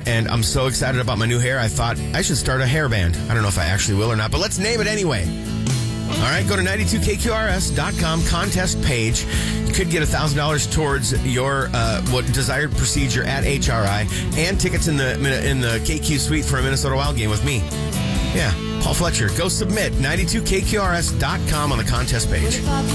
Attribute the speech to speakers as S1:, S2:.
S1: and I'm so excited about my new hair, I thought I should start a hairband. I don't know if I actually will or not, but let's name it anyway. All right, go to 92kqrs.com contest page. You could get $1,000 towards your desired procedure at HRI and tickets in the KQ suite for a Minnesota Wild game with me. Yeah, Paul Fletcher. Go submit 92kqrs.com on the contest page.